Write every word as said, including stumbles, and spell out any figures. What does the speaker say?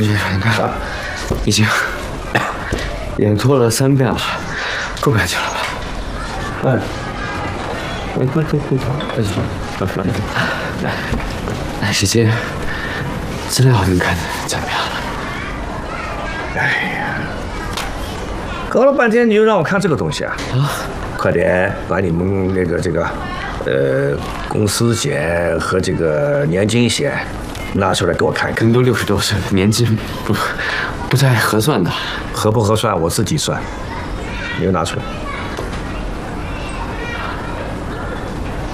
副局长，你看，已经演脱了三遍了，够干净了吧？哎，哎，快快快，快去，快快来，来，石鑫，资料你看怎么样了？ 哎呀，搞了半天你又让我看这个东西啊！啊，快点把你们那个这个，呃，公司险和这个年金险拿出来给我看看。 您都六十多岁了，年金不不太合算的， 合不合算我自己算。你又拿出来。